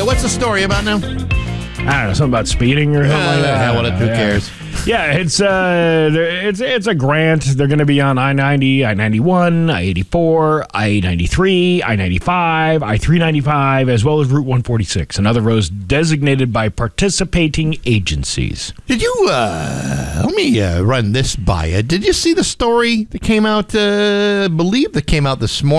What's the story about now? I don't know, something about speeding or something like that. Who cares? Yeah, it's a grant. They're going to be on I-90, I-91, I-84, I-93, I-95, I-395, as well as Route 146 and other roads designated by participating agencies. Did you, let me run this by you. Did you see the story that came out, I believe that came out this morning?